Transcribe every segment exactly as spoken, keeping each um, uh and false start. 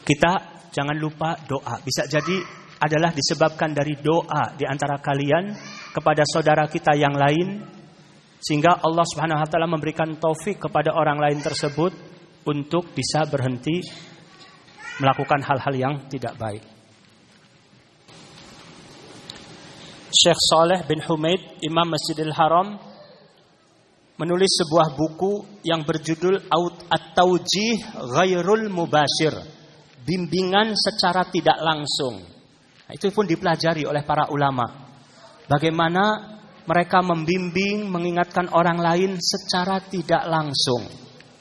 Kita jangan lupa doa. Bisa jadi adalah disebabkan dari doa di antara kalian kepada saudara kita yang lain, sehingga Allah Subhanahu wa taala memberikan taufik kepada orang lain tersebut untuk bisa berhenti melakukan hal-hal yang tidak baik. Syekh Saleh bin Humaid, Imam Masjidil Haram, menulis sebuah buku yang berjudul At-Tawjih Ghairul Mubashir, bimbingan secara tidak langsung. Nah, itu pun dipelajari oleh para ulama. Bagaimana mereka membimbing, mengingatkan orang lain secara tidak langsung.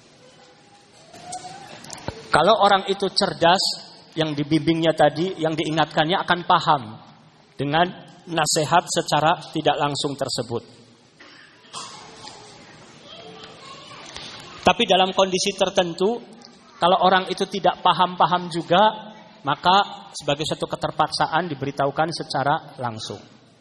Kalau orang itu cerdas, yang dibimbingnya tadi, yang diingatkannya akan paham dengan nasihat secara tidak langsung tersebut. Tapi dalam kondisi tertentu, kalau orang itu tidak paham-paham juga, maka sebagai satu keterpaksaan diberitahukan secara langsung.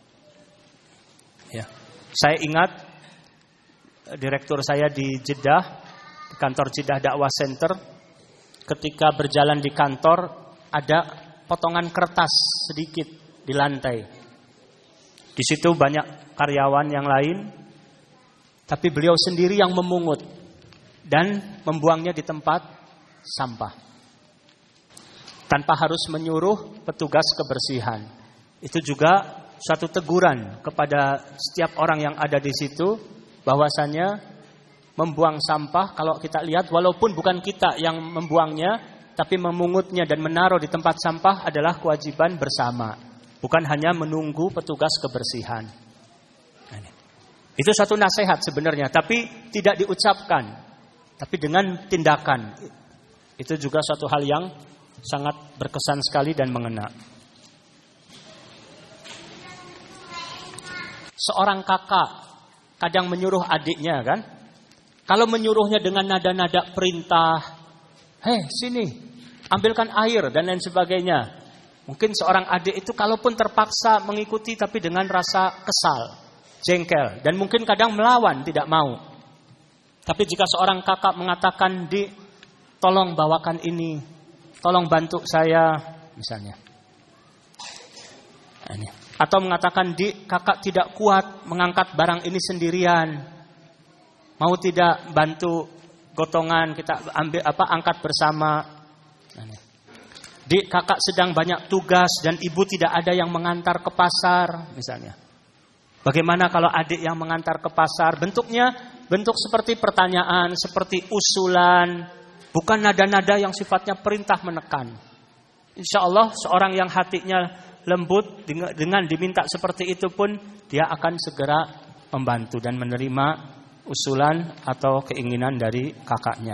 Ya. Saya ingat direktur saya di Jeddah, di kantor Jeddah Dakwah Center, ketika berjalan di kantor ada potongan kertas sedikit di lantai. Di situ banyak karyawan yang lain, tapi beliau sendiri yang memungut dan membuangnya di tempat sampah, tanpa harus menyuruh petugas kebersihan. Itu juga suatu teguran kepada setiap orang yang ada di situ, bahwasanya membuang sampah, kalau kita lihat walaupun bukan kita yang membuangnya, tapi memungutnya dan menaruh di tempat sampah adalah kewajiban bersama. Bukan hanya menunggu petugas kebersihan. Itu satu nasihat sebenarnya, tapi tidak diucapkan, tapi dengan tindakan. Itu juga suatu hal yang sangat berkesan sekali dan mengena. Seorang kakak kadang menyuruh adiknya, kan? Kalau menyuruhnya dengan nada-nada perintah, "Hei, sini, ambilkan air," dan lain sebagainya. Mungkin seorang adik itu kalaupun terpaksa mengikuti, tapi dengan rasa kesal, jengkel, dan mungkin kadang melawan, tidak mau. Tapi jika seorang kakak mengatakan, "Di, tolong bawakan ini, tolong bantu saya," misalnya. Atau mengatakan, "Di, kakak tidak kuat mengangkat barang ini sendirian. Mau tidak bantu gotongan, kita ambil apa angkat bersama." "Dik, kakak sedang banyak tugas dan ibu tidak ada yang mengantar ke pasar," misalnya. Bagaimana kalau adik yang mengantar ke pasar? Bentuknya bentuk seperti pertanyaan, seperti usulan, bukan nada-nada yang sifatnya perintah menekan. Insya Allah seorang yang hatinya lembut dengan diminta seperti itu pun dia akan segera membantu dan menerima usulan atau keinginan dari kakaknya.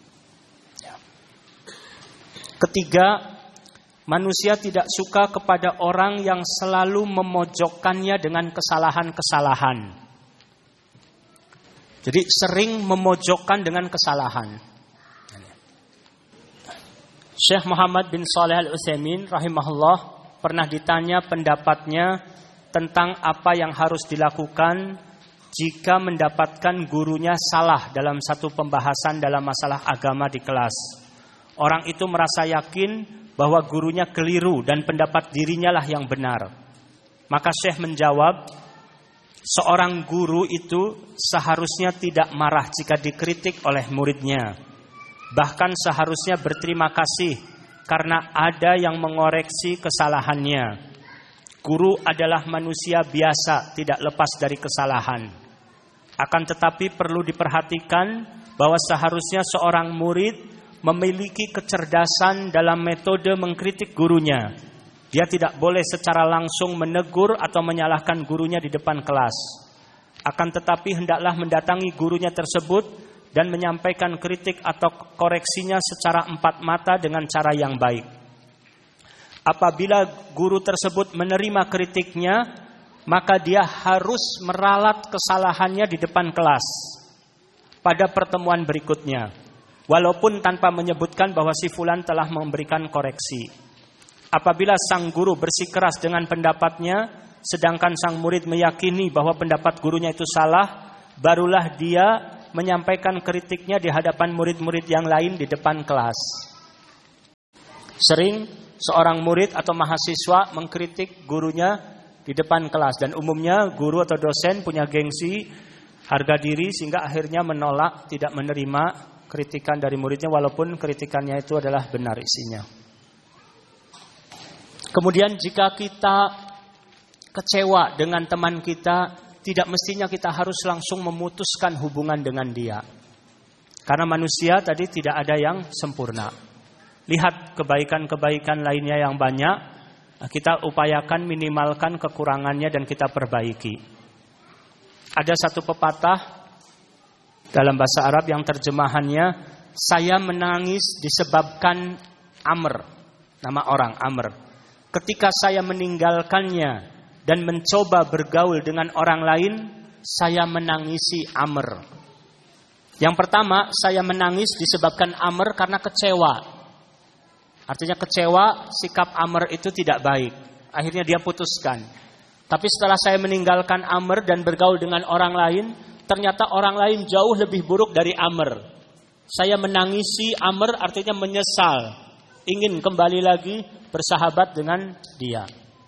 Ketiga, manusia tidak suka kepada orang yang selalu memojokkannya dengan kesalahan-kesalahan. Jadi sering memojokkan dengan kesalahan. Syekh Muhammad bin Shalih Al-Utsaimin rahimahullah pernah ditanya pendapatnya tentang apa yang harus dilakukan jika mendapatkan gurunya salah dalam satu pembahasan dalam masalah agama di kelas. Orang itu merasa yakin bahwa gurunya keliru dan pendapat dirinya lah yang benar. Maka Syekh menjawab, seorang guru itu seharusnya tidak marah jika dikritik oleh muridnya. Bahkan seharusnya berterima kasih karena ada yang mengoreksi kesalahannya. Guru adalah manusia biasa, tidak lepas dari kesalahan. Akan tetapi perlu diperhatikan bahwa seharusnya seorang murid memiliki kecerdasan dalam metode mengkritik gurunya. Dia tidak boleh secara langsung menegur atau menyalahkan gurunya di depan kelas. Akan tetapi hendaklah mendatangi gurunya tersebut dan menyampaikan kritik atau koreksinya secara empat mata dengan cara yang baik. Apabila guru tersebut menerima kritiknya, maka dia harus meralat kesalahannya di depan kelas pada pertemuan berikutnya, walaupun tanpa menyebutkan bahwa si fulan telah memberikan koreksi. Apabila sang guru bersikeras dengan pendapatnya, sedangkan sang murid meyakini bahwa pendapat gurunya itu salah, barulah dia menyampaikan kritiknya di hadapan murid-murid yang lain di depan kelas. Sering seorang murid atau mahasiswa mengkritik gurunya di depan kelas, dan umumnya guru atau dosen punya gengsi, harga diri, sehingga akhirnya menolak, tidak menerima kritikan dari muridnya walaupun kritikannya itu adalah benar isinya. Kemudian jika kita kecewa dengan teman kita, tidak mestinya kita harus langsung memutuskan hubungan dengan dia. Karena manusia tadi tidak ada yang sempurna. Lihat kebaikan-kebaikan lainnya yang banyak, kita upayakan minimalkan kekurangannya dan kita perbaiki. Ada satu pepatah dalam bahasa Arab yang terjemahannya, saya menangis disebabkan Amr, nama orang Amr. Ketika saya meninggalkannya dan mencoba bergaul dengan orang lain, saya menangisi Amr. Yang pertama, saya menangis disebabkan Amr karena kecewa. Artinya kecewa, sikap Amr itu tidak baik. Akhirnya dia putuskan. Tapi setelah saya meninggalkan Amr dan bergaul dengan orang lain, ternyata orang lain jauh lebih buruk dari Amr. Saya menangisi Amr, artinya menyesal, ingin kembali lagi bersahabat dengan dia.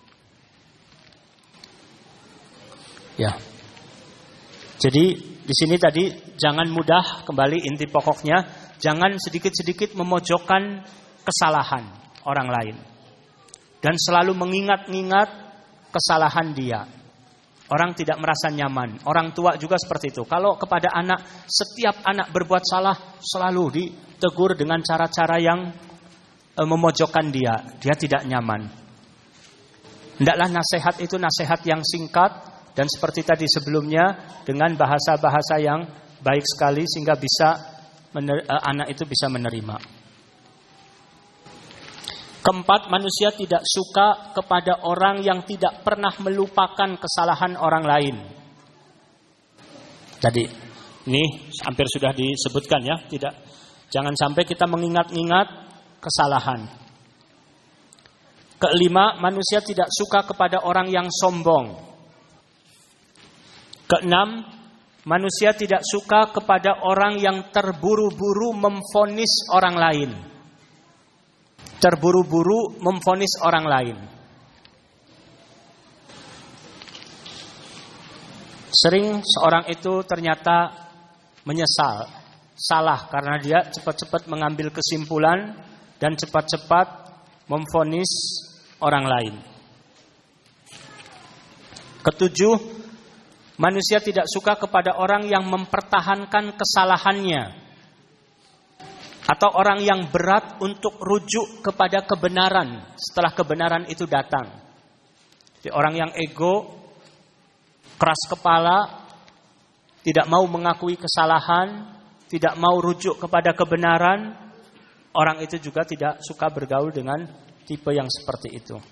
Ya. Jadi di sini tadi jangan mudah, kembali inti pokoknya, jangan sedikit-sedikit memojokkan kesalahan orang lain dan selalu mengingat-ingat kesalahan dia. Orang tidak merasa nyaman. Orang tua juga seperti itu. Kalau kepada anak, setiap anak berbuat salah selalu ditegur dengan cara-cara yang e, memojokkan dia. Dia tidak nyaman. Hendaklah nasihat itu nasihat yang singkat dan seperti tadi sebelumnya dengan bahasa-bahasa yang baik sekali sehingga bisa mener, e, anak itu bisa menerima. Keempat, manusia tidak suka kepada orang yang tidak pernah melupakan kesalahan orang lain. Tadi, ini hampir sudah disebutkan ya, tidak, jangan sampai kita mengingat-ingat kesalahan. Kelima, manusia tidak suka kepada orang yang sombong. Keenam, manusia tidak suka kepada orang yang terburu-buru memvonis orang lain. Terburu-buru memvonis orang lain. Sering seorang itu ternyata menyesal, salah karena dia cepat-cepat mengambil kesimpulan dan cepat-cepat memvonis orang lain. Ketujuh, manusia tidak suka kepada orang yang mempertahankan kesalahannya atau orang yang berat untuk rujuk kepada kebenaran setelah kebenaran itu datang. Jadi orang yang ego, keras kepala, tidak mau mengakui kesalahan, tidak mau rujuk kepada kebenaran, orang itu juga tidak suka bergaul dengan tipe yang seperti itu.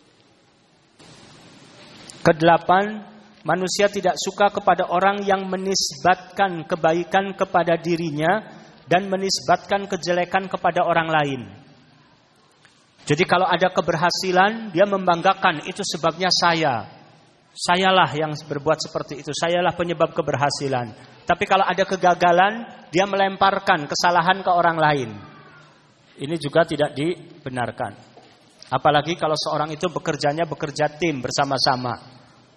Kedelapan, manusia tidak suka kepada orang yang menisbatkan kebaikan kepada dirinya dan menisbatkan kejelekan kepada orang lain. Jadi kalau ada keberhasilan, dia membanggakan, itu sebabnya saya. Sayalah yang berbuat seperti itu, sayalah penyebab keberhasilan. Tapi kalau ada kegagalan, dia melemparkan kesalahan ke orang lain. Ini juga tidak dibenarkan. Apalagi kalau seorang itu bekerjanya bekerja tim bersama-sama.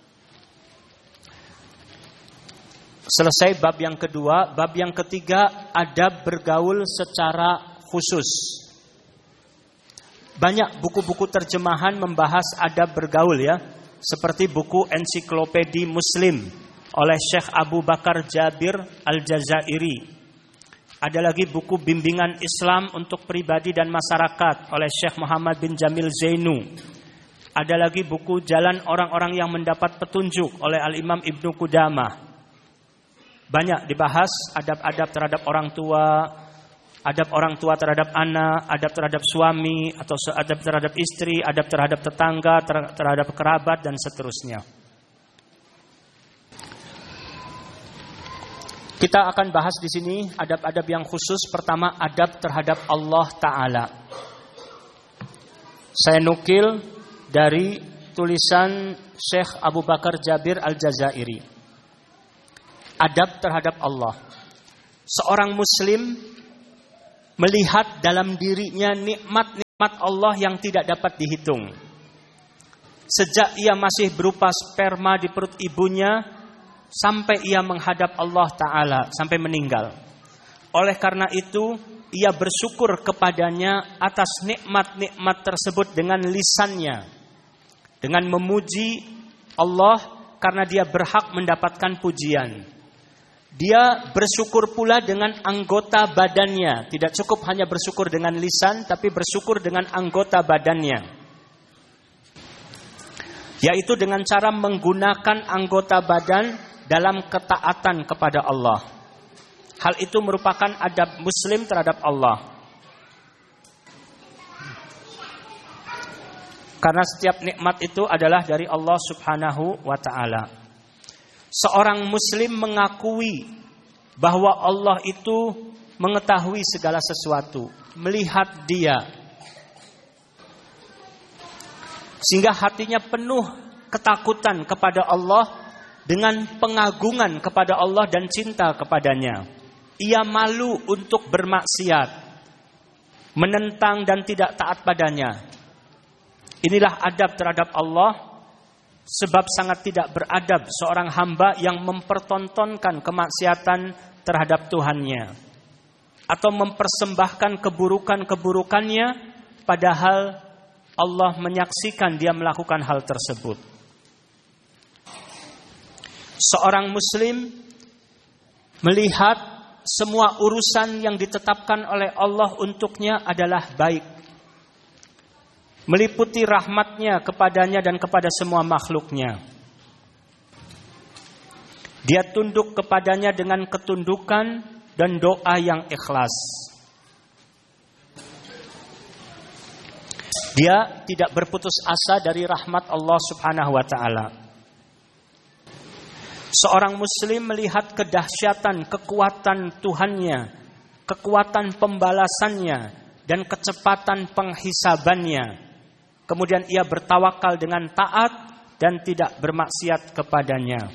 Selesai bab yang kedua. Bab yang ketiga, adab bergaul secara khusus. Banyak buku-buku terjemahan membahas adab bergaul ya, seperti buku Ensiklopedi Muslim oleh Syekh Abu Bakar Jabir Al-Jazairi. Ada lagi buku Bimbingan Islam untuk Pribadi dan Masyarakat oleh Syekh Muhammad bin Jamil Zainu. Ada lagi buku Jalan Orang-orang yang Mendapat Petunjuk oleh Al-Imam Ibnu Qudamah. Banyak dibahas adab-adab terhadap orang tua, adab orang tua terhadap anak, adab terhadap suami, atau adab terhadap istri, adab terhadap tetangga, terhadap kerabat, dan seterusnya. Kita akan bahas di sini adab-adab yang khusus. Pertama, adab terhadap Allah Ta'ala. Saya nukil dari tulisan Syekh Abu Bakar Jabir Al-Jazairi. Adab terhadap Allah. Seorang muslim melihat dalam dirinya nikmat nikmat Allah yang tidak dapat dihitung. Sejak ia masih berupa sperma di perut ibunya sampai ia menghadap Allah Ta'ala, sampai meninggal. Oleh karena itu, ia bersyukur kepadanya atas nikmat-nikmat tersebut dengan lisannya, dengan memuji Allah karena dia berhak mendapatkan pujian. Dia bersyukur pula dengan anggota badannya. Tidak cukup hanya bersyukur dengan lisan, tapi bersyukur dengan anggota badannya, yaitu dengan cara menggunakan anggota badan dalam ketaatan kepada Allah. Hal itu merupakan adab Muslim terhadap Allah. Karena setiap nikmat itu adalah dari Allah Subhanahu wa Ta'ala. Seorang Muslim mengakui bahwa Allah itu mengetahui segala sesuatu, melihat dia, sehingga hatinya penuh ketakutan kepada Allah dengan pengagungan kepada Allah dan cinta kepadanya. Ia malu untuk bermaksiat, menentang dan tidak taat padanya. Inilah adab terhadap Allah. Sebab sangat tidak beradab seorang hamba yang mempertontonkan kemaksiatan terhadap Tuhannya, atau mempersembahkan keburukan-keburukannya, padahal Allah menyaksikan dia melakukan hal tersebut. Seorang Muslim melihat semua urusan yang ditetapkan oleh Allah untuknya adalah baik, meliputi rahmatnya kepadanya dan kepada semua makhluknya. Dia tunduk kepadanya dengan ketundukan dan doa yang ikhlas. Dia tidak berputus asa dari rahmat Allah Subhanahu wa Ta'ala. Seorang Muslim melihat kedahsyatan kekuatan Tuhannya, kekuatan pembalasannya, dan kecepatan penghisabannya. Kemudian ia bertawakal dengan taat dan tidak bermaksiat kepadanya.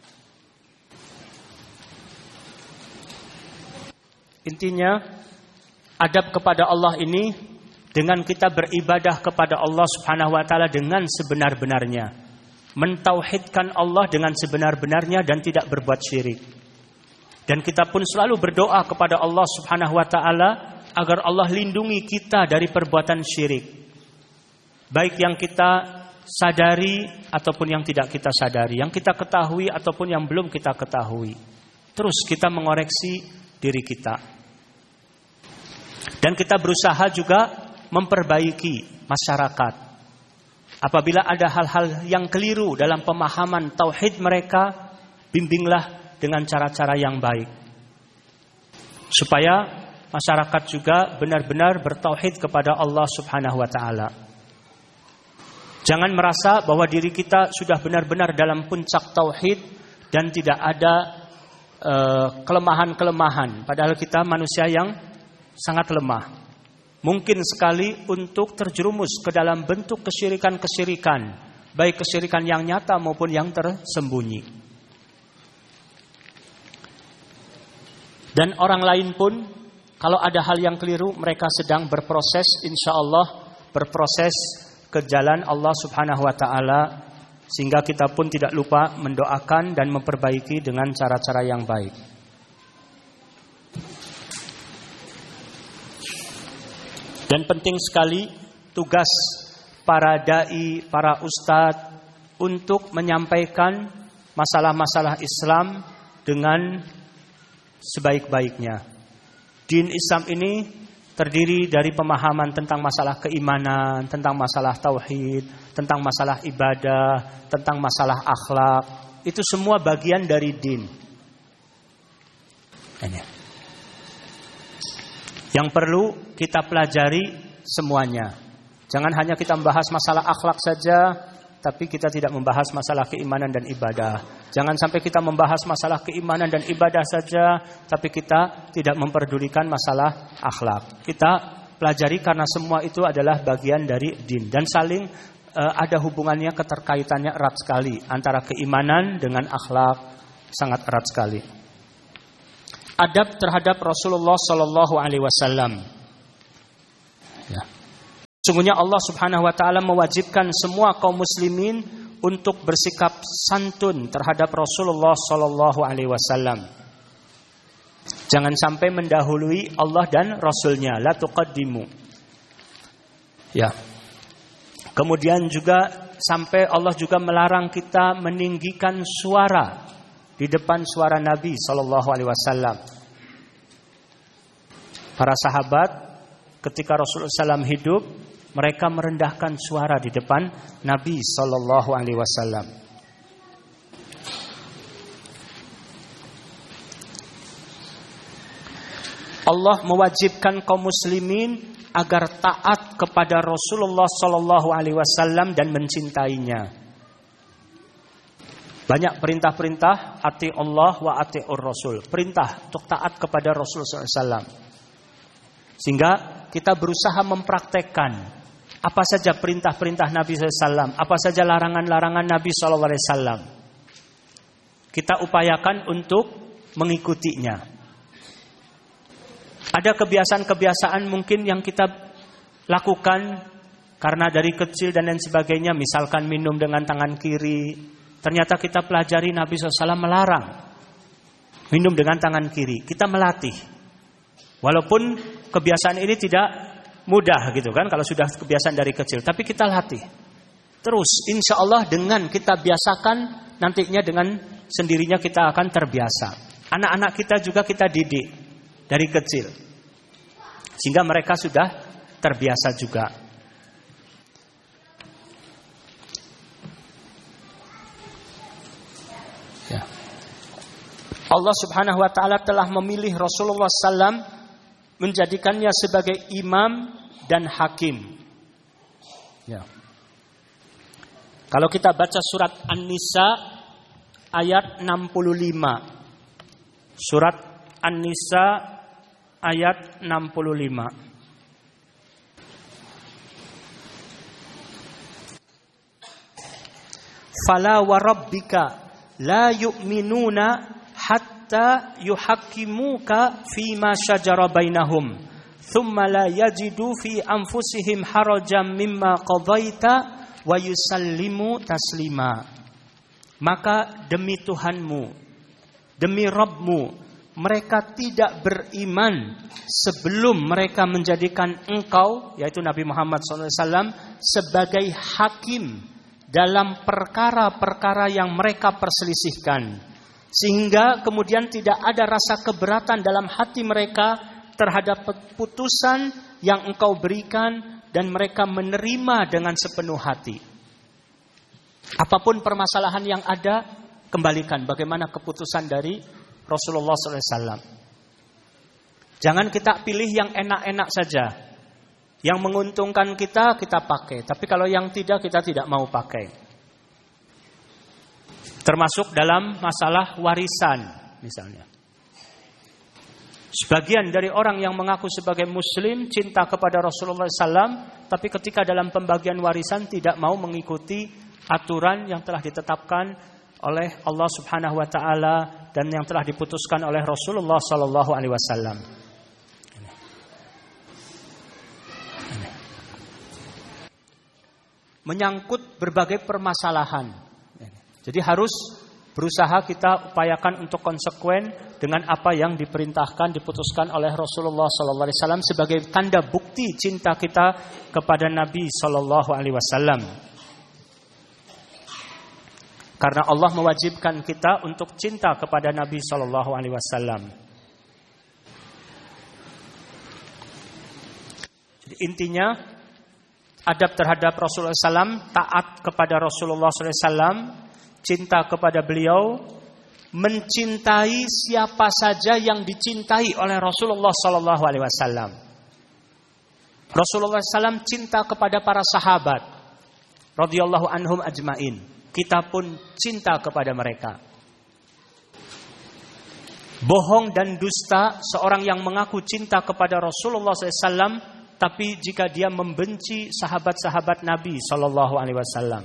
Intinya, adab kepada Allah ini dengan kita beribadah kepada Allah Subhanahu wa Ta'ala dengan sebenar-benarnya, mentauhidkan Allah dengan sebenar-benarnya dan tidak berbuat syirik. Dan kita pun selalu berdoa kepada Allah Subhanahu wa Ta'ala agar Allah lindungi kita dari perbuatan syirik, baik yang kita sadari ataupun yang tidak kita sadari, yang kita ketahui ataupun yang belum kita ketahui. Terus kita mengoreksi diri kita. Dan kita berusaha juga memperbaiki masyarakat. Apabila ada hal-hal yang keliru dalam pemahaman tauhid mereka, bimbinglah dengan cara-cara yang baik, supaya masyarakat juga benar-benar bertauhid kepada Allah Subhanahu wa Ta'ala. Jangan merasa bahwa diri kita sudah benar-benar dalam puncak tauhid dan tidak ada uh, kelemahan-kelemahan. Padahal kita manusia yang sangat lemah. Mungkin sekali untuk terjerumus ke dalam bentuk kesyirikan-kesyirikan, baik kesyirikan yang nyata maupun yang tersembunyi. Dan orang lain pun, kalau ada hal yang keliru, mereka sedang berproses, insya Allah berproses ke jalan Allah Subhanahu wa Ta'ala, sehingga kita pun tidak lupa mendoakan dan memperbaiki dengan cara-cara yang baik. Dan penting sekali tugas para dai, para ustadz untuk menyampaikan masalah-masalah Islam dengan sebaik-baiknya. Din Islam ini terdiri dari pemahaman tentang masalah keimanan, tentang masalah tauhid, tentang masalah ibadah, tentang masalah akhlak. Itu semua bagian dari din. Ini. Yang perlu kita pelajari semuanya. Jangan hanya kita membahas masalah akhlak saja, tapi kita tidak membahas masalah keimanan dan ibadah. Jangan sampai kita membahas masalah keimanan dan ibadah saja, tapi kita tidak memperdulikan masalah akhlak. Kita pelajari karena semua itu adalah bagian dari din. Dan saling uh, ada hubungannya, keterkaitannya erat sekali. Antara keimanan dengan akhlak sangat erat sekali. Adab terhadap Rasulullah Sallallahu Alaihi Wasallam. Ya. Sungguhnya Allah Subhanahu wa taala mewajibkan semua kaum muslimin untuk bersikap santun terhadap Rasulullah sallallahu alaihi wasallam. Jangan sampai mendahului Allah dan Rasulnya. La tuqaddimu. Ya. Kemudian juga sampai Allah juga melarang kita meninggikan suara di depan suara Nabi sallallahu alaihi wasallam. Para sahabat ketika Rasulullah sallallahu alaihi wasallam hidup, mereka merendahkan suara di depan Nabi sallallahu alaihi wasallam. Allah mewajibkan kaum muslimin agar taat kepada Rasulullah sallallahu alaihi wasallam dan mencintainya. Banyak perintah-perintah, ati Allah wa atiur Rasul. Perintah untuk taat kepada Rasul sallallahu alaihi wasallam. Sehingga kita berusaha mempraktekkan apa saja perintah-perintah Nabi sallallahu alaihi wasallam, apa saja larangan-larangan Nabi sallallahu alaihi wasallam. Kita upayakan untuk mengikutinya. Ada kebiasaan-kebiasaan mungkin yang kita lakukan karena dari kecil dan lain sebagainya, misalkan minum dengan tangan kiri. Ternyata kita pelajari Nabi sallallahu alaihi wasallam melarang minum dengan tangan kiri. Kita melatih. Walaupun kebiasaan ini tidak mudah gitu kan, kalau sudah kebiasaan dari kecil. Tapi kita latih. Terus insya Allah dengan kita biasakan, nantinya dengan sendirinya kita akan terbiasa. Anak-anak kita juga kita didik dari kecil. Sehingga mereka sudah terbiasa juga. Ya. Allah Subhanahu wa taala telah memilih Rasulullah sallallahu alaihi wasallam menjadikannya sebagai imam dan hakim. Ya. Kalau kita baca surat An-Nisa ayat enam puluh lima. Surat An-Nisa ayat enam puluh lima. Fala wa rabbika la yu'minuna hatta yuhakkimuka fima syajara bainahum thumma la yajidu fi anfusihim harajan mimma qadaita wa yusallimu taslima. Maka demi Tuhanmu, demi Rabbmu, mereka tidak beriman sebelum mereka menjadikan engkau, yaitu Nabi Muhammad shallallahu alaihi wasallam, sebagai hakim dalam perkara-perkara yang mereka perselisihkan. Sehingga kemudian tidak ada rasa keberatan dalam hati mereka terhadap putusan yang engkau berikan dan mereka menerima dengan sepenuh hati. Apapun permasalahan yang ada, kembalikan bagaimana keputusan dari Rasulullah shallallahu alaihi wasallam. Jangan kita pilih yang enak-enak saja. Yang menguntungkan kita, kita pakai. Tapi kalau yang tidak, kita tidak mau pakai. Termasuk dalam masalah warisan misalnya. Sebagian dari orang yang mengaku sebagai muslim, cinta kepada Rasulullah shallallahu alaihi wasallam, tapi ketika dalam pembagian warisan tidak mau mengikuti aturan yang telah ditetapkan oleh Allah Subhanahu wa taala dan yang telah diputuskan oleh Rasulullah sallallahu alaihi wasallam. Menyangkut berbagai permasalahan. Jadi harus berusaha kita upayakan untuk konsekuen dengan apa yang diperintahkan, diputuskan oleh Rasulullah sallallahu alaihi wasallam sebagai tanda bukti cinta kita kepada Nabi sallallahu alaihi wasallam. Karena Allah mewajibkan kita untuk cinta kepada Nabi sallallahu alaihi wasallam. Jadi intinya adab terhadap Rasulullah sallallahu alaihi wasallam, taat kepada Rasulullah sallallahu alaihi wasallam, cinta kepada beliau, mencintai siapa saja yang dicintai oleh Rasulullah sallallahu alaihi wasallam. Rasulullah sallallahu alaihi wasallam cinta kepada para sahabat radhiyallahu anhum ajmain. Kita pun cinta kepada mereka. Bohong dan dusta seorang yang mengaku cinta kepada Rasulullah sallallahu alaihi wasallam, tapi jika dia membenci sahabat-sahabat Nabi sallallahu alaihi wasallam.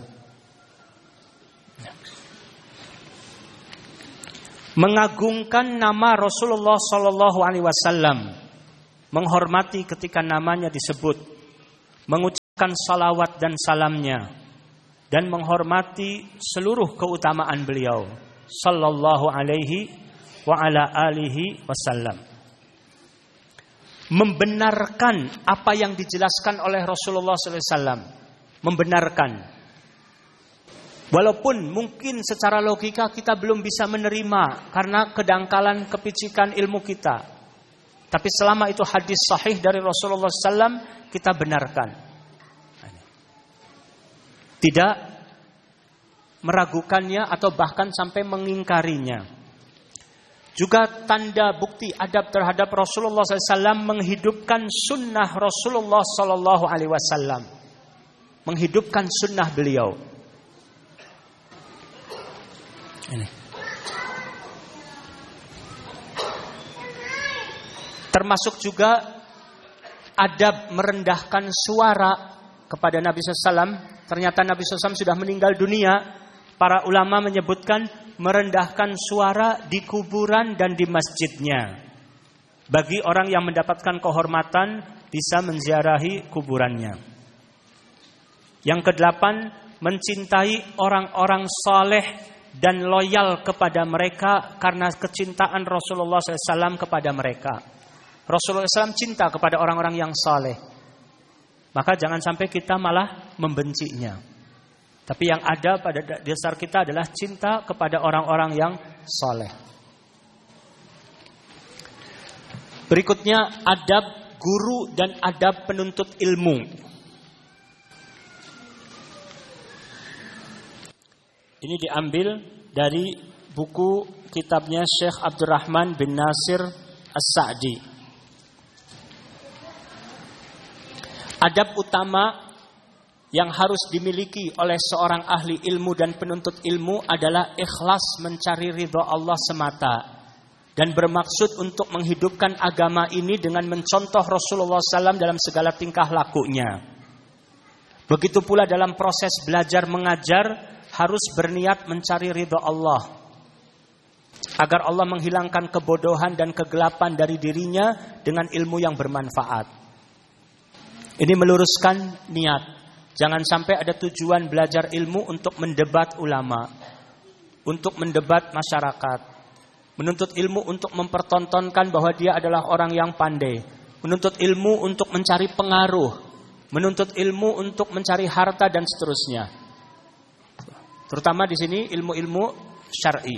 Mengagungkan nama Rasulullah sallallahu alaihi wasallam, menghormati ketika namanya disebut, mengucapkan salawat dan salamnya dan menghormati seluruh keutamaan beliau sallallahu alaihi wa ala alihi wasallam. Membenarkan apa yang dijelaskan oleh Rasulullah sallallahu alaihi wasallam, membenarkan. Walaupun mungkin secara logika kita belum bisa menerima karena kedangkalan kepicikan ilmu kita. Tapi selama itu hadis sahih dari Rasulullah sallallahu alaihi wasallam, kita benarkan. Tidak meragukannya atau bahkan sampai mengingkarinya. Juga tanda bukti adab terhadap Rasulullah sallallahu alaihi wasallam menghidupkan sunnah Rasulullah sallallahu alaihi wasallam. Menghidupkan sunnah beliau. Ini. Termasuk juga adab merendahkan suara kepada Nabi sallallahu alaihi wasallam. Ternyata Nabi sallallahu alaihi wasallam sudah meninggal dunia. Para ulama menyebutkan merendahkan suara di kuburan dan di masjidnya. Bagi orang yang mendapatkan kehormatan bisa menziarahi kuburannya. Yang kedelapan, mencintai orang-orang saleh dan loyal kepada mereka karena kecintaan Rasulullah sallallahu alaihi wasallam kepada mereka. Rasulullah sallallahu alaihi wasallam cinta kepada orang-orang yang saleh. Maka jangan sampai kita malah membencinya. Tapi yang ada pada dasar kita adalah cinta kepada orang-orang yang saleh. Berikutnya adab guru dan adab penuntut ilmu. Ini diambil dari buku kitabnya Syekh Abdurrahman bin Nasir As-Sa'di. Adab utama yang harus dimiliki oleh seorang ahli ilmu dan penuntut ilmu adalah ikhlas mencari ridha Allah semata dan bermaksud untuk menghidupkan agama ini dengan mencontoh Rasulullah sallallahu alaihi wasallam dalam segala tingkah lakunya. Begitu pula dalam proses belajar mengajar harus berniat mencari ridha Allah agar Allah menghilangkan kebodohan dan kegelapan dari dirinya dengan ilmu yang bermanfaat. Ini meluruskan niat. Jangan sampai ada tujuan belajar ilmu untuk mendebat ulama, untuk mendebat masyarakat, menuntut ilmu untuk mempertontonkan bahwa dia adalah orang yang pandai, menuntut ilmu untuk mencari pengaruh, menuntut ilmu untuk mencari harta dan seterusnya. Terutama di sini ilmu-ilmu syar'i.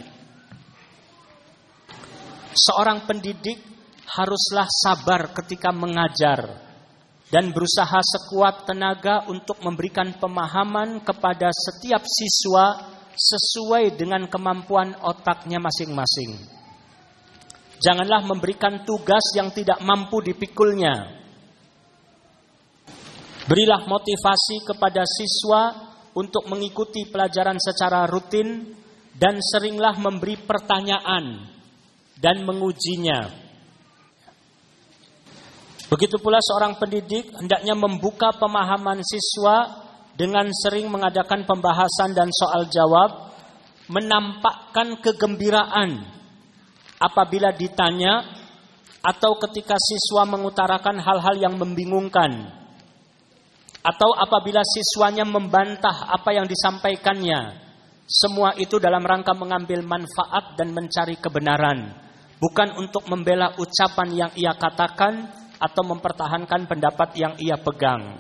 Seorang pendidik haruslah sabar ketika mengajar dan berusaha sekuat tenaga untuk memberikan pemahaman kepada setiap siswa sesuai dengan kemampuan otaknya masing-masing. Janganlah memberikan tugas yang tidak mampu dipikulnya. Berilah motivasi kepada siswa untuk mengikuti pelajaran secara rutin dan seringlah memberi pertanyaan dan mengujinya. Begitu pula seorang pendidik hendaknya membuka pemahaman siswa dengan sering mengadakan pembahasan dan soal jawab, menampakkan kegembiraan apabila ditanya atau ketika siswa mengutarakan hal-hal yang membingungkan, atau apabila siswanya membantah apa yang disampaikannya. Semua itu dalam rangka mengambil manfaat dan mencari kebenaran, bukan untuk membela ucapan yang ia katakan atau mempertahankan pendapat yang ia pegang.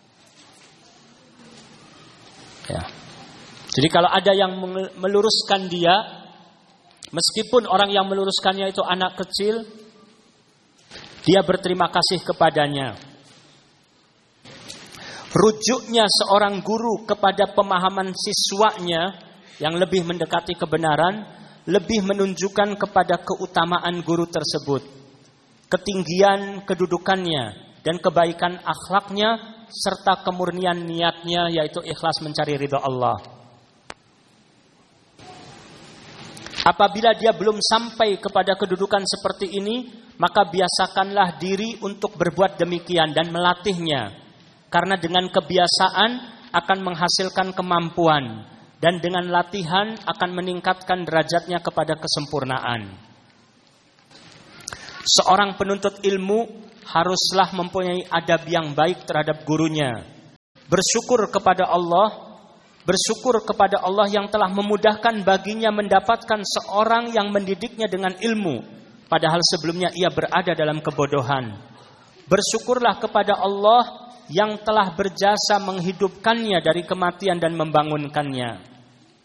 Ya. Jadi kalau ada yang meluruskan dia, meskipun orang yang meluruskannya itu anak kecil, dia berterima kasih kepadanya. Rujuknya seorang guru kepada pemahaman siswanya yang lebih mendekati kebenaran, lebih menunjukkan kepada keutamaan guru tersebut, ketinggian kedudukannya dan kebaikan akhlaknya serta kemurnian niatnya, yaitu ikhlas mencari ridha Allah. Apabila dia belum sampai kepada kedudukan seperti ini, maka biasakanlah diri untuk berbuat demikian dan melatihnya. Karena dengan kebiasaan akan menghasilkan kemampuan dan dengan latihan akan meningkatkan derajatnya kepada kesempurnaan. Seorang penuntut ilmu haruslah mempunyai adab yang baik terhadap gurunya bersyukur kepada Allah, bersyukur kepada Allah yang telah memudahkan baginya mendapatkan seorang yang mendidiknya dengan ilmu, padahal sebelumnya ia berada dalam kebodohan. Bersyukurlah kepada Allah yang telah berjasa menghidupkannya dari kematian dan membangunkannya.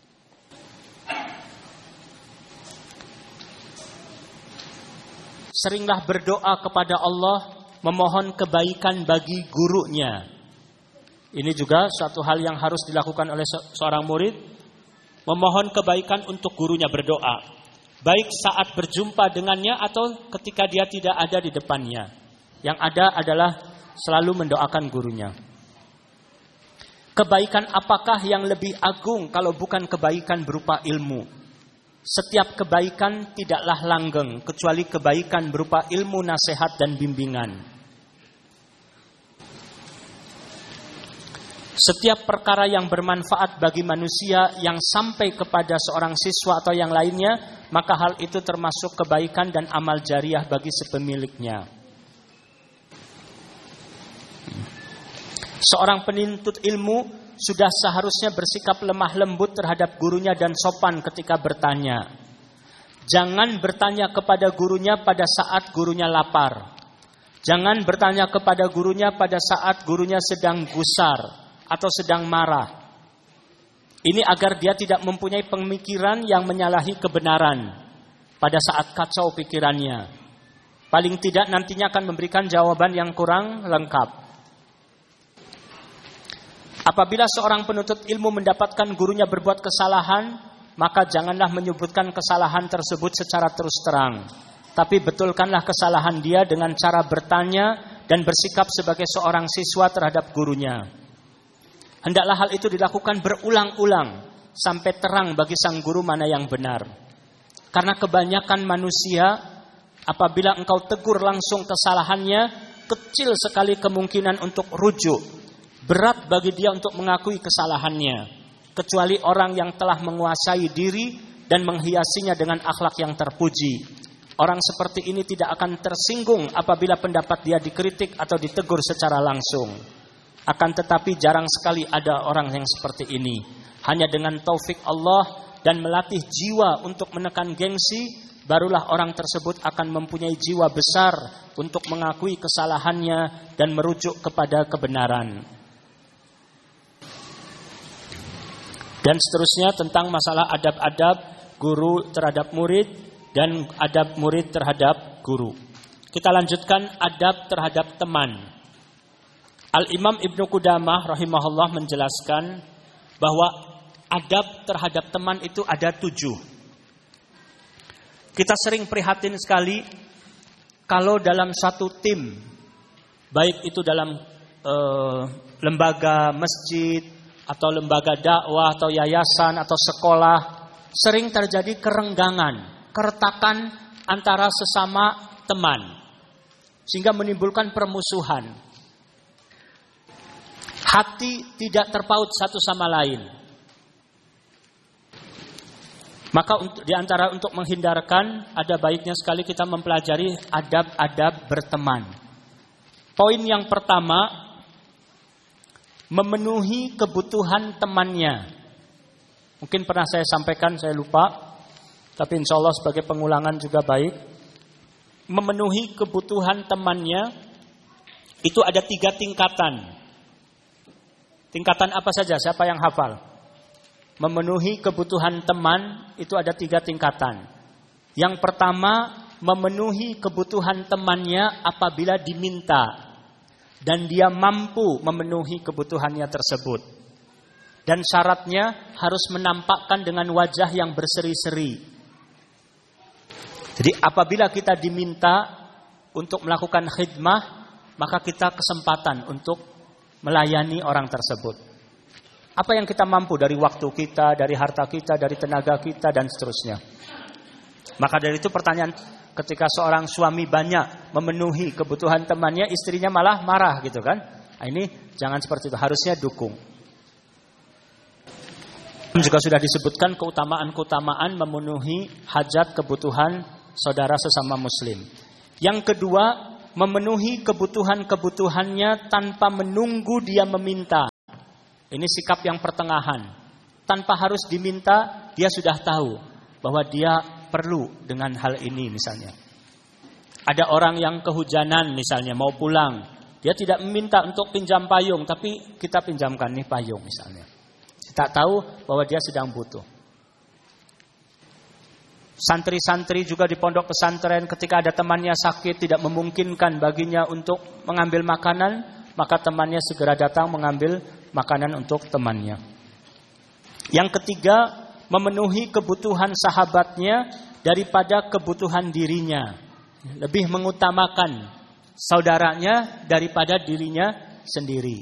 Seringlah berdoa kepada Allah, memohon kebaikan bagi gurunya. Ini juga suatu hal yang harus dilakukan oleh seorang murid, memohon kebaikan untuk gurunya, berdoa, baik saat berjumpa dengannya atau ketika dia tidak ada di depannya. Yang ada adalah selalu mendoakan gurunya. Kebaikan apakah yang lebih agung kalau bukan kebaikan berupa ilmu? Setiap kebaikan tidaklah langgeng kecuali kebaikan berupa ilmu, nasihat, dan bimbingan. Setiap perkara yang bermanfaat bagi manusia yang sampai kepada seorang siswa atau yang lainnya, maka hal itu termasuk kebaikan dan amal jariah bagi sepemiliknya. Seorang penuntut ilmu sudah seharusnya bersikap lemah lembut terhadap gurunya dan sopan ketika bertanya. Jangan bertanya kepada gurunya pada saat gurunya lapar. Jangan bertanya kepada gurunya pada saat gurunya sedang gusar atau sedang marah. Ini agar dia tidak mempunyai pemikiran yang menyalahi kebenaran pada saat kacau pikirannya. Paling tidak nantinya akan memberikan jawaban yang kurang lengkap. Apabila seorang penuntut ilmu mendapatkan gurunya berbuat kesalahan, maka janganlah menyebutkan kesalahan tersebut secara terus terang. Tapi betulkanlah kesalahan dia dengan cara bertanya dan bersikap sebagai seorang siswa terhadap gurunya. Hendaklah hal itu dilakukan berulang-ulang sampai terang bagi sang guru mana yang benar. Karena kebanyakan manusia, apabila engkau tegur langsung kesalahannya, kecil sekali kemungkinan untuk rujuk. Berat bagi dia untuk mengakui kesalahannya, kecuali orang yang telah menguasai diri dan menghiasinya dengan akhlak yang terpuji. Orang seperti ini tidak akan tersinggung apabila pendapat dia dikritik atau ditegur secara langsung. Akan tetapi jarang sekali ada orang yang seperti ini. Hanya dengan taufik Allah dan melatih jiwa untuk menekan gengsi, barulah orang tersebut akan mempunyai jiwa besar untuk mengakui kesalahannya dan merujuk kepada kebenaran. Dan seterusnya tentang masalah adab-adab guru terhadap murid dan adab murid terhadap guru. Kita lanjutkan adab terhadap teman. Al-Imam Ibnu Qudamah rahimahullah menjelaskan bahwa adab terhadap teman itu ada tujuh. Kita sering prihatin sekali kalau dalam satu tim, baik itu dalam eh, lembaga masjid, atau lembaga dakwah, atau yayasan, atau sekolah, sering terjadi kerenggangan, keretakan antara sesama teman, sehingga menimbulkan permusuhan. Hati tidak terpaut satu sama lain. Maka untuk, di antara untuk menghindarkan, ada baiknya sekali kita mempelajari adab-adab berteman. Poin yang pertama, memenuhi kebutuhan temannya. Mungkin pernah saya sampaikan, saya lupa, tapi insya Allah sebagai pengulangan juga baik. Memenuhi kebutuhan temannya itu ada tiga tingkatan. Tingkatan apa saja? Siapa yang hafal? Memenuhi kebutuhan teman itu ada tiga tingkatan. Yang pertama, memenuhi kebutuhan temannya apabila diminta dan dia mampu memenuhi kebutuhannya tersebut. Dan syaratnya harus menampakkan dengan wajah yang berseri-seri. Jadi apabila kita diminta untuk melakukan khidmah, maka kita kesempatan untuk melayani orang tersebut. Apa yang kita mampu dari waktu kita, dari harta kita, dari tenaga kita, dan seterusnya. Maka dari itu pertanyaan, ketika seorang suami banyak memenuhi kebutuhan temannya, istrinya malah marah gitu kan. Nah, ini jangan seperti itu, harusnya dukung. Juga sudah disebutkan keutamaan-keutamaan memenuhi hajat kebutuhan saudara sesama muslim. Yang kedua, memenuhi kebutuhan-kebutuhannya tanpa menunggu dia meminta. Ini sikap yang pertengahan. Tanpa harus diminta, dia sudah tahu bahwa dia perlu dengan hal ini misalnya. Ada orang yang kehujanan misalnya mau pulang, dia tidak meminta untuk pinjam payung, tapi kita pinjamkan nih payung misalnya. Kita tahu bahwa dia sedang butuh. Santri-santri juga di pondok pesantren ketika ada temannya sakit tidak memungkinkan baginya untuk mengambil makanan, maka temannya segera datang mengambil makanan untuk temannya. Yang ketiga, memenuhi kebutuhan sahabatnya daripada kebutuhan dirinya. Lebih mengutamakan saudaranya daripada dirinya sendiri.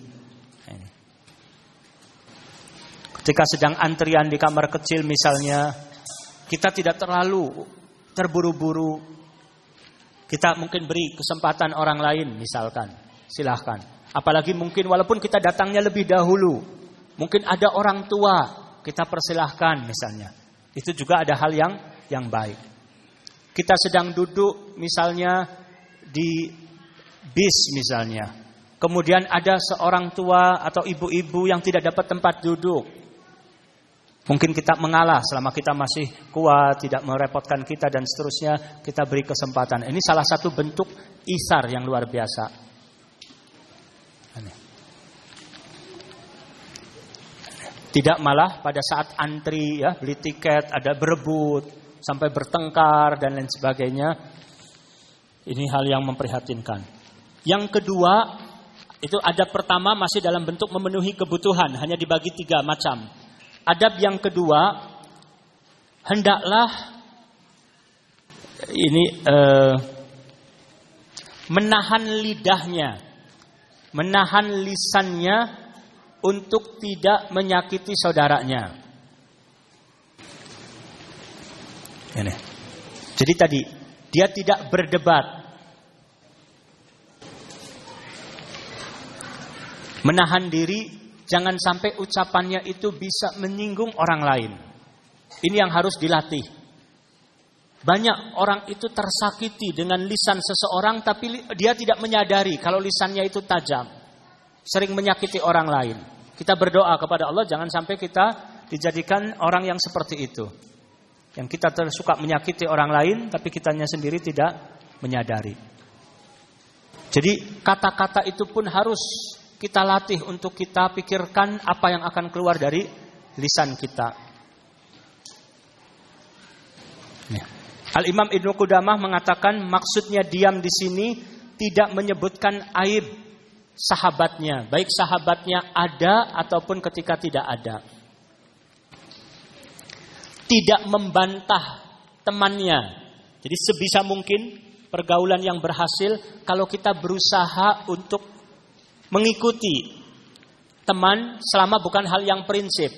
Ketika sedang antrian di kamar kecil misalnya, kita tidak terlalu terburu-buru. Kita mungkin beri kesempatan orang lain misalkan. Silahkan. Apalagi mungkin walaupun kita datangnya lebih dahulu. Mungkin ada orang tua, kita persilahkan misalnya. Itu juga ada hal yang yang baik. Kita sedang duduk misalnya di bis misalnya. Kemudian ada seorang tua atau ibu-ibu yang tidak dapat tempat duduk. Mungkin kita mengalah selama kita masih kuat, tidak merepotkan kita dan seterusnya, kita beri kesempatan. Ini salah satu bentuk isar yang luar biasa. Tidak malah pada saat antri ya, beli tiket ada berebut sampai bertengkar dan lain sebagainya. Ini hal yang memprihatinkan. Yang kedua, itu adab pertama masih dalam bentuk memenuhi kebutuhan, hanya dibagi tiga macam. Adab yang kedua, hendaklah ini eh, menahan lidahnya, menahan lisannya untuk tidak menyakiti saudaranya. Ini. Jadi tadi dia tidak berdebat, menahan diri, jangan sampai ucapannya itu bisa menyinggung orang lain. Ini yang harus dilatih. Banyak orang itu tersakiti dengan lisan seseorang, tapi dia tidak menyadari kalau lisannya itu tajam, sering menyakiti orang lain. Kita berdoa kepada Allah jangan sampai kita dijadikan orang yang seperti itu. Yang kita suka menyakiti orang lain, tapi kitanya sendiri tidak menyadari. Jadi kata-kata itu pun harus kita latih untuk kita pikirkan apa yang akan keluar dari lisan kita. Ya. Al-Imam Ibnu Qudamah mengatakan maksudnya diam di sini tidak menyebutkan aib sahabatnya, baik sahabatnya ada ataupun ketika tidak ada. Tidak membantah temannya. Jadi sebisa mungkin pergaulan yang berhasil kalau kita berusaha untuk mengikuti teman selama bukan hal yang prinsip.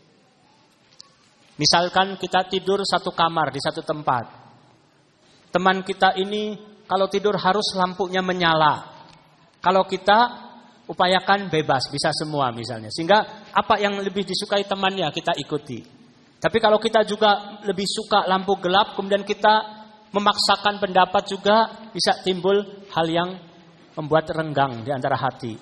Misalkan kita tidur satu kamar di satu tempat. Teman kita ini kalau tidur harus lampunya menyala. Kalau kita upayakan bebas, bisa semua misalnya. Sehingga apa yang lebih disukai temannya kita ikuti. Tapi kalau kita juga lebih suka lampu gelap, kemudian kita memaksakan pendapat juga bisa timbul hal yang membuat renggang di antara hati.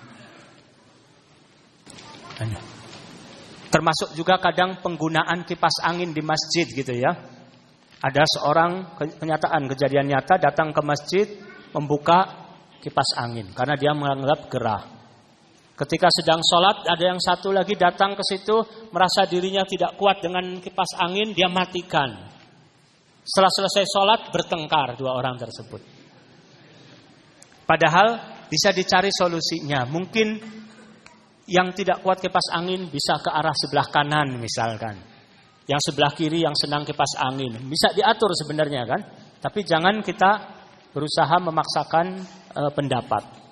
Termasuk juga kadang penggunaan kipas angin di masjid gitu ya. Ada seorang kenyataan kejadian nyata datang ke masjid membuka kipas angin karena dia menganggap gerah. Ketika sedang sholat, ada yang satu lagi datang ke situ, merasa dirinya tidak kuat dengan kipas angin, dia matikan. Setelah selesai sholat, bertengkar dua orang tersebut. Padahal bisa dicari solusinya. Mungkin yang tidak kuat kipas angin bisa ke arah sebelah kanan misalkan. Yang sebelah kiri yang senang kipas angin. Bisa diatur sebenarnya kan. Tapi jangan kita berusaha memaksakan e, pendapat.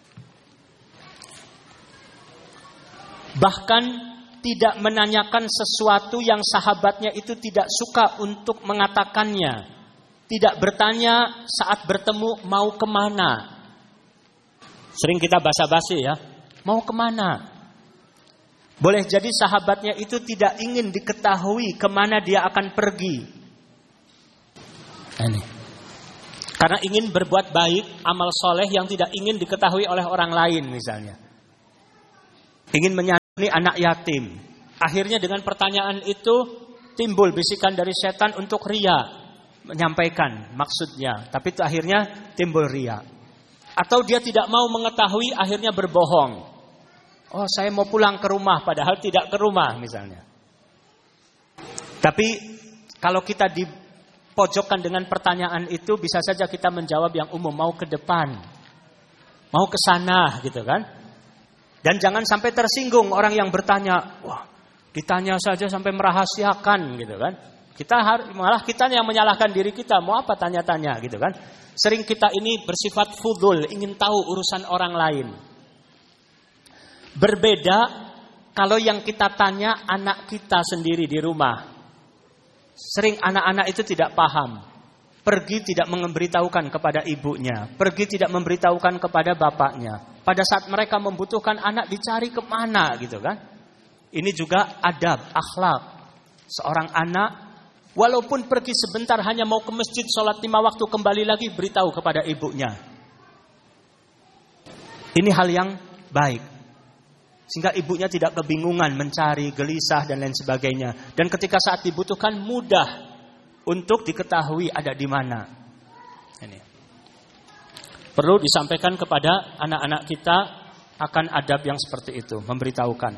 Bahkan tidak menanyakan sesuatu yang sahabatnya itu tidak suka untuk mengatakannya. Tidak bertanya saat bertemu mau kemana. Sering kita basa-basi ya. Mau kemana? Boleh jadi sahabatnya itu tidak ingin diketahui kemana dia akan pergi. Ini. Karena ingin berbuat baik, amal soleh yang tidak ingin diketahui oleh orang lain misalnya. Ingin menyatakan ini anak yatim. Akhirnya dengan pertanyaan itu timbul bisikan dari setan untuk ria, menyampaikan maksudnya, tapi itu akhirnya timbul ria. Atau dia tidak mau mengetahui, akhirnya berbohong. Oh, saya mau pulang ke rumah, padahal tidak ke rumah misalnya. Tapi kalau kita dipojokkan dengan pertanyaan itu, bisa saja kita menjawab yang umum, mau ke depan, mau ke sana gitu kan. Dan jangan sampai tersinggung orang yang bertanya, wah, ditanya saja sampai merahasiakan gitu kan. Kita harus, malah kita yang menyalahkan diri kita, mau apa tanya-tanya gitu kan. Sering kita ini bersifat fudul, ingin tahu urusan orang lain. Berbeda kalau yang kita tanya anak kita sendiri di rumah. Sering anak-anak itu tidak paham. Pergi tidak memberitahukan kepada ibunya, pergi tidak memberitahukan kepada bapaknya. Pada saat mereka membutuhkan anak, dicari kemana gitu kan. Ini juga adab, akhlak. Seorang anak, walaupun pergi sebentar hanya mau ke masjid, sholat lima waktu, kembali lagi beritahu kepada ibunya. Ini hal yang baik. Sehingga ibunya tidak kebingungan, mencari, gelisah, dan lain sebagainya. Dan ketika saat dibutuhkan, mudah untuk diketahui ada di mana. Ini perlu disampaikan kepada anak-anak kita akan adab yang seperti itu, memberitahukan.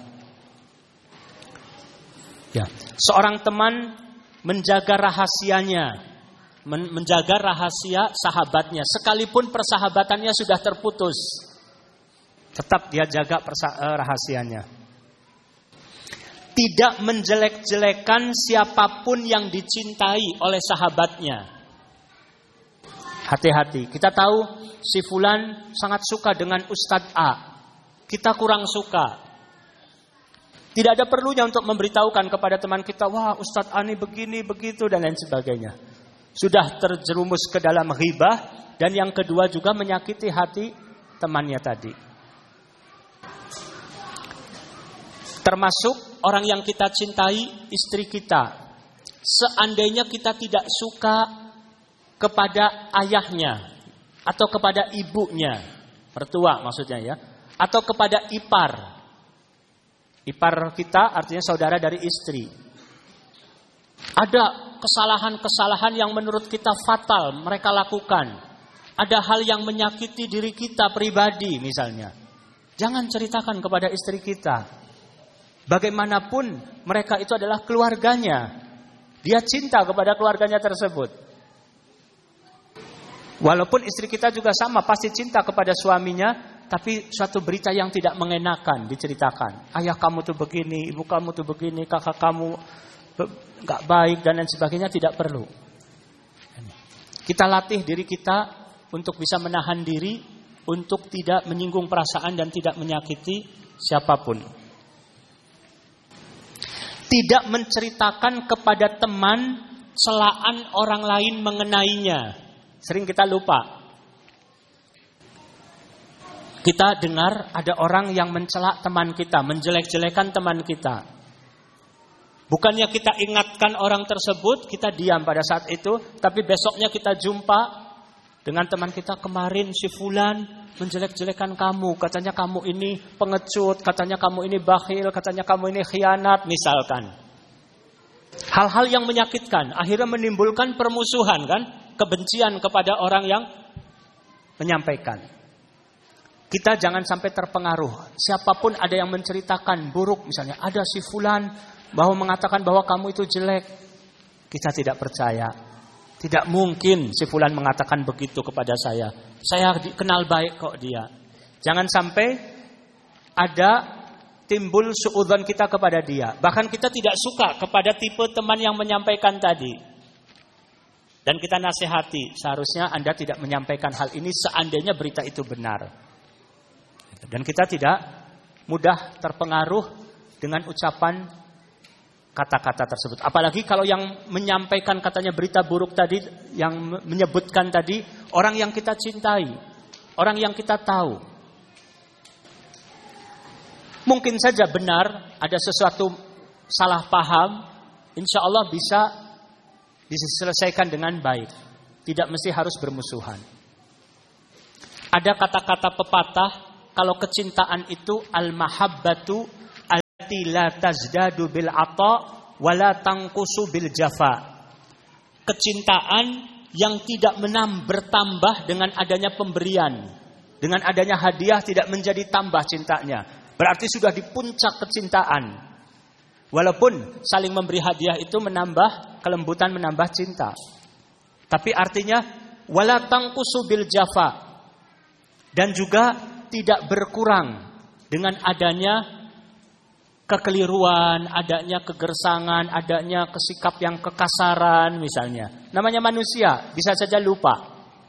Ya, seorang teman menjaga rahasianya, men- menjaga rahasia sahabatnya, sekalipun persahabatannya sudah terputus, tetap dia jaga persa- eh, rahasianya. Tidak menjelek-jelekan siapapun yang dicintai oleh sahabatnya. Hati-hati. Kita tahu si fulan sangat suka dengan Ustadz A. Kita kurang suka. Tidak ada perlunya untuk memberitahukan kepada teman kita, wah Ustadz A ini begini, begitu, dan lain sebagainya. Sudah terjerumus ke dalam ghibah. Dan yang kedua juga menyakiti hati temannya tadi. Termasuk orang yang kita cintai, istri kita. Seandainya kita tidak suka kepada ayahnya atau kepada ibunya, mertua maksudnya ya, atau kepada ipar. Ipar kita artinya saudara dari istri. Ada kesalahan-kesalahan yang menurut kita fatal mereka lakukan. Ada hal yang menyakiti diri kita pribadi misalnya. Jangan ceritakan kepada istri kita. Bagaimanapun mereka itu adalah keluarganya. Dia cinta kepada keluarganya tersebut. Walaupun istri kita juga sama, pasti cinta kepada suaminya, tapi suatu berita yang tidak mengenakan diceritakan. Ayah kamu tuh begini, ibu kamu tuh begini, kakak kamu gak baik dan lain sebagainya, tidak perlu. Kita latih diri kita untuk bisa menahan diri, untuk tidak menyinggung perasaan dan tidak menyakiti siapapun. Tidak menceritakan kepada teman celaan orang lain mengenainya. Sering kita lupa. Kita dengar ada orang yang mencela teman kita, menjelek-jelekan teman kita. Bukannya kita ingatkan orang tersebut, kita diam pada saat itu, tapi besoknya kita jumpa dengan teman kita, kemarin si fulan menjelek-jelekan kamu, katanya kamu ini pengecut, katanya kamu ini bakhil, katanya kamu ini khianat, misalkan. Hal-hal yang menyakitkan, akhirnya menimbulkan permusuhan kan, kebencian kepada orang yang menyampaikan. Kita jangan sampai terpengaruh. Siapapun ada yang menceritakan buruk, misalnya ada si fulan bahwa mengatakan bahwa kamu itu jelek, kita tidak percaya. Tidak mungkin si fulan mengatakan begitu kepada saya. Saya kenal baik kok dia. Jangan sampai ada timbul suudzon kita kepada dia. Bahkan kita tidak suka kepada tipe teman yang menyampaikan tadi. Dan kita nasihati, seharusnya Anda tidak menyampaikan hal ini seandainya berita itu benar. Dan kita tidak mudah terpengaruh dengan ucapan kata-kata tersebut. Apalagi kalau yang menyampaikan katanya berita buruk tadi, yang menyebutkan tadi, orang yang kita cintai, orang yang kita tahu. Mungkin saja benar, ada sesuatu salah paham, insya Allah bisa diselesaikan dengan baik. Tidak mesti harus bermusuhan. Ada kata-kata pepatah, kalau kecintaan itu al-mahabbatu allati la tazdadu bil ata wa la tanqusu bil jafa. Kecintaan yang tidak menambah bertambah dengan adanya pemberian. Dengan adanya hadiah tidak menjadi tambah cintanya. Berarti sudah di puncak kecintaan. Walaupun saling memberi hadiah itu menambah kelembutan, menambah cinta. Tapi artinya wala tanqusu bil jafa. Dan juga tidak berkurang dengan adanya kekeliruan, adanya kegersangan, adanya kesikap yang kekasaran misalnya. Namanya manusia, bisa saja lupa.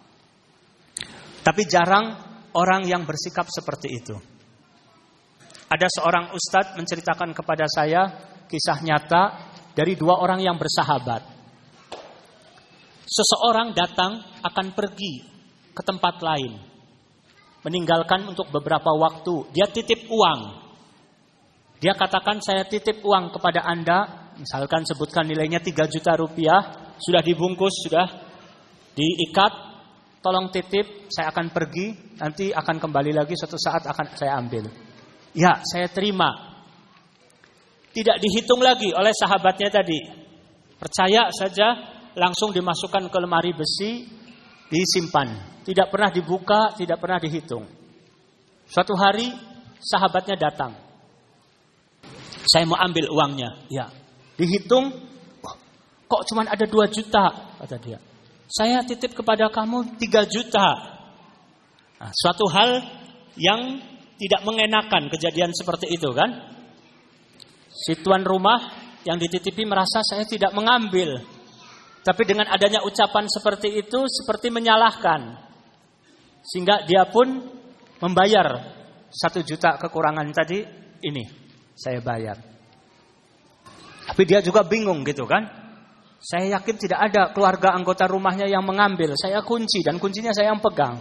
Tapi jarang orang yang bersikap seperti itu. Ada seorang ustadz menceritakan kepada saya kisah nyata dari dua orang yang bersahabat. Seseorang datang akan pergi ke tempat lain, meninggalkan untuk beberapa waktu. Dia titip uang. Dia katakan, saya titip uang kepada Anda. Misalkan sebutkan nilainya tiga juta rupiah. Sudah dibungkus, sudah diikat. Tolong titip, saya akan pergi. Nanti akan kembali lagi, suatu saat akan saya ambil. Ya, saya terima. Tidak dihitung lagi oleh sahabatnya tadi. Percaya saja, langsung dimasukkan ke lemari besi, disimpan. Tidak pernah dibuka, tidak pernah dihitung. Suatu hari sahabatnya datang. Saya mau ambil uangnya. Ya. Dihitung, oh, kok cuma ada dua juta, kata dia. Saya titip kepada kamu tiga juta. Nah, suatu hal yang tidak mengenakan kejadian seperti itu kan? Si tuan rumah yang dititipi merasa saya tidak mengambil. Tapi dengan adanya ucapan seperti itu seperti menyalahkan. Sehingga dia pun membayar satu juta kekurangan tadi, ini saya bayar. Tapi dia juga bingung gitu kan. Saya yakin tidak ada keluarga anggota rumahnya yang mengambil. Saya kunci dan kuncinya saya yang pegang.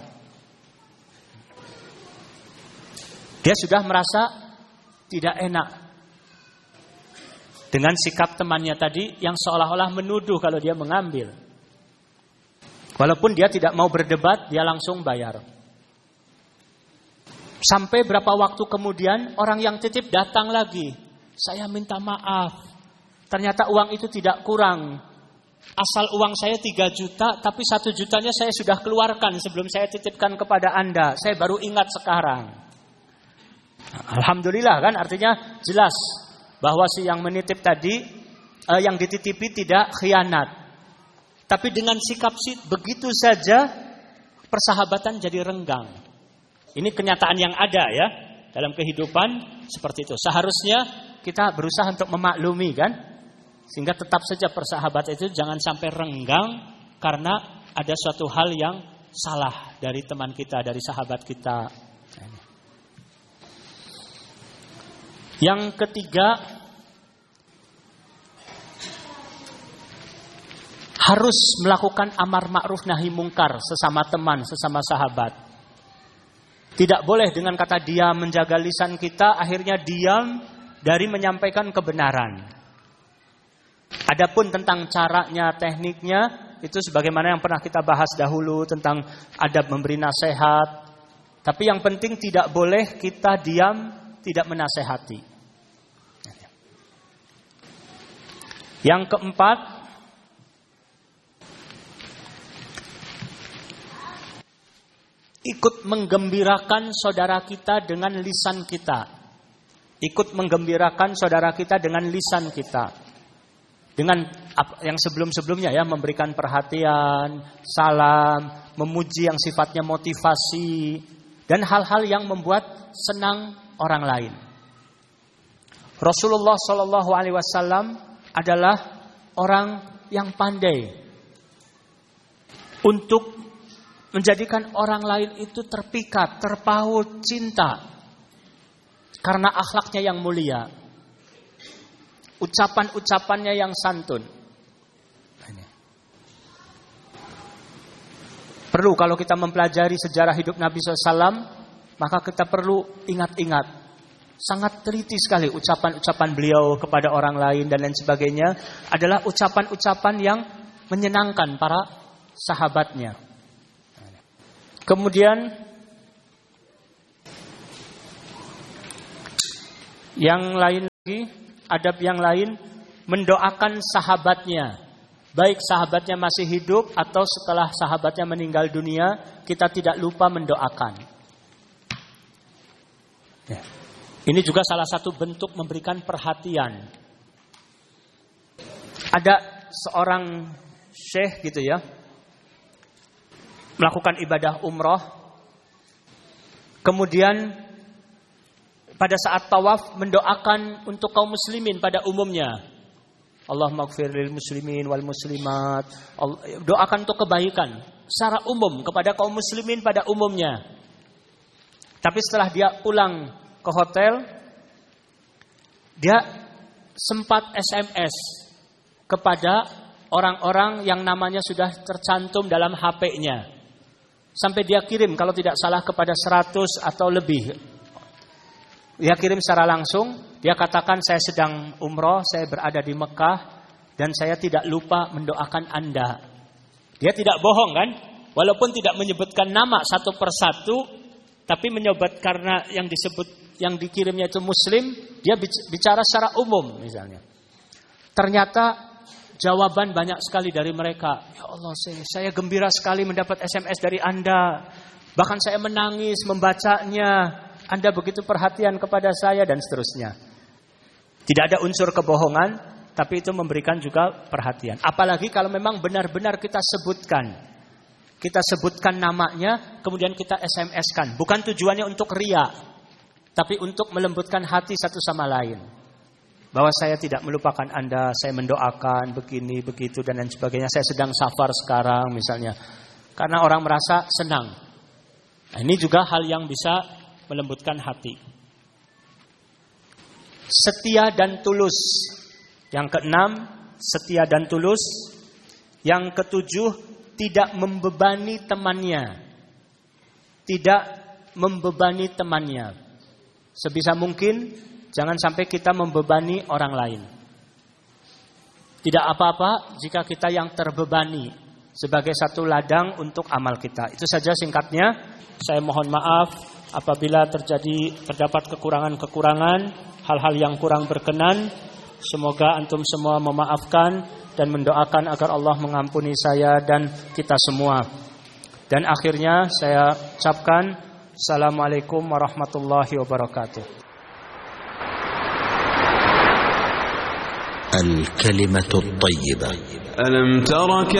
Dia sudah merasa tidak enak dengan sikap temannya tadi yang seolah-olah menuduh kalau dia mengambil. Walaupun dia tidak mau berdebat, dia langsung bayar. Sampai berapa waktu kemudian orang yang titip datang lagi. Saya minta maaf. Ternyata uang itu tidak kurang. Asal uang saya tiga juta, tapi satu jutanya saya sudah keluarkan sebelum saya titipkan kepada Anda. Saya baru ingat sekarang. Alhamdulillah kan, artinya jelas bahwa si yang menitip tadi, eh, yang dititipi tidak khianat. Tapi dengan sikap si begitu saja persahabatan jadi renggang. Ini kenyataan yang ada ya dalam kehidupan seperti itu. Seharusnya kita berusaha untuk memaklumi kan, sehingga tetap saja persahabatan itu jangan sampai renggang karena ada suatu hal yang salah dari teman kita, dari sahabat kita. Yang ketiga, harus melakukan amar ma'ruf nahi mungkar sesama teman, sesama sahabat. Tidak boleh dengan kata diam menjaga lisan kita, akhirnya diam dari menyampaikan kebenaran. Adapun tentang caranya, tekniknya, itu sebagaimana yang pernah kita bahas dahulu tentang adab memberi nasihat. Tapi yang penting tidak boleh kita diam, tidak menasehati. Yang keempat, ikut menggembirakan saudara kita dengan lisan kita. Ikut menggembirakan saudara kita dengan lisan kita. Dengan yang sebelum-sebelumnya ya, memberikan perhatian, salam, memuji yang sifatnya motivasi, dan hal-hal yang membuat senang orang lain. Rasulullah shallallahu alaihi wasallam adalah orang yang pandai untuk menjadikan orang lain itu terpikat, terpaut cinta karena akhlaknya yang mulia, ucapan-ucapannya yang santun. Perlu kalau kita mempelajari sejarah hidup Nabi shallallahu alaihi wasallam, maka kita perlu ingat-ingat. Sangat teliti sekali ucapan-ucapan beliau kepada orang lain dan lain sebagainya adalah ucapan-ucapan yang menyenangkan para sahabatnya. Kemudian yang lain adab yang lain, mendoakan sahabatnya. Baik sahabatnya masih hidup atau setelah sahabatnya meninggal dunia, kita tidak lupa mendoakan. Ya. Ini juga salah satu bentuk memberikan perhatian. Ada seorang syekh gitu ya, melakukan ibadah umroh. Kemudian pada saat tawaf mendoakan untuk kaum muslimin pada umumnya. Allahumma ighfir lil muslimin wal muslimat. Doakan untuk kebaikan secara umum kepada kaum muslimin pada umumnya. Tapi setelah dia pulang ke hotel, dia sempat S M S kepada orang-orang yang namanya sudah tercantum dalam H P-nya. Sampai dia kirim kalau tidak salah kepada seratus atau lebih. Dia kirim secara langsung, dia katakan saya sedang umroh, saya berada di Mekah dan saya tidak lupa mendoakan Anda. Dia tidak bohong kan? Walaupun tidak menyebutkan nama satu persatu, tapi menyebut karena yang disebut yang dikirimnya itu muslim, dia bicara secara umum misalnya. Ternyata jawaban banyak sekali dari mereka. Ya Allah, saya, saya gembira sekali mendapat S M S dari Anda. Bahkan saya menangis membacanya. Anda begitu perhatian kepada saya dan seterusnya. Tidak ada unsur kebohongan, tapi itu memberikan juga perhatian. Apalagi kalau memang benar-benar kita sebutkan. Kita sebutkan namanya, kemudian kita S M S-kan. Bukan tujuannya untuk riya, tapi untuk melembutkan hati satu sama lain. Bahwa saya tidak melupakan Anda, saya mendoakan begini, begitu, dan lain sebagainya. Saya sedang safar sekarang misalnya. Karena orang merasa senang. Nah, ini juga hal yang bisa melembutkan hati. Setia dan tulus. Yang keenam, setia dan tulus. Yang ketujuh, tidak membebani temannya. Tidak membebani temannya. Sebisa mungkin jangan sampai kita membebani orang lain. Tidak apa-apa jika kita yang terbebani sebagai satu ladang untuk amal kita. Itu saja singkatnya. Saya mohon maaf apabila terjadi terdapat kekurangan-kekurangan, hal-hal yang kurang berkenan. Semoga antum semua memaafkan dan mendoakan agar Allah mengampuni saya dan kita semua. Dan akhirnya saya ucapkan Assalamualaikum warahmatullahi wabarakatuh. Al-kalimatu at-thayyibah. Alam tara